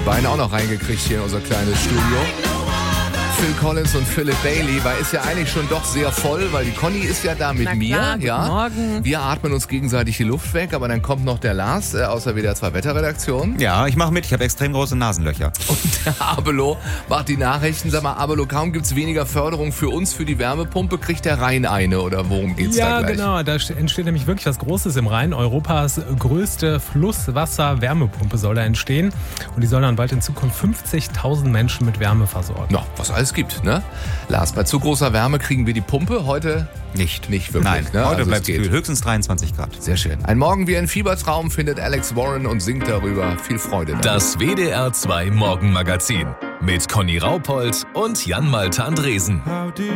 beiden auch noch reingekriegt hier in unser kleines Studio. Phil Collins und Philip Bailey, weil ist ja eigentlich schon doch sehr voll, weil die Conny ist ja da mit mir. Klar, Ja. guten Morgen. Wir atmen uns gegenseitig die Luft weg, aber dann kommt noch der Lars aus der WDR 2 Wetterredaktion. Ja, ich mache mit. Ich habe extrem große Nasenlöcher. Und der Abelo macht die Nachrichten. Sag mal, Abelo, kaum gibt's weniger Förderung für uns für die Wärmepumpe, kriegt der Rhein eine oder worum geht's da gleich? Ja, genau. Da entsteht nämlich wirklich was Großes im Rhein. Europas größte Flusswasser-Wärmepumpe soll da entstehen. Und die soll dann bald in Zukunft 50.000 Menschen mit Wärme versorgen. Na, was alles gibt, ne? Lars, bei zu großer Wärme kriegen wir die Pumpe heute Nicht wirklich. Nein, Ne? heute Also bleibt es es geht. kühl. Höchstens 23 Grad. Sehr schön. Ein Morgen wie ein Fiebertraum findet Alex Warren und singt darüber. Viel Freude damit. Das WDR 2 Morgenmagazin mit Conny Raupold und Jan Malte Andresen. How did